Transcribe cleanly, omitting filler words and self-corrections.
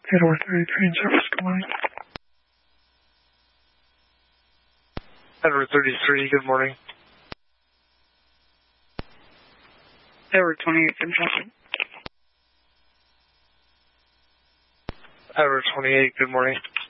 Edward 33 in service, good morning. Edward 33, good morning. Edward 28 in traffic. Edward 28, good morning.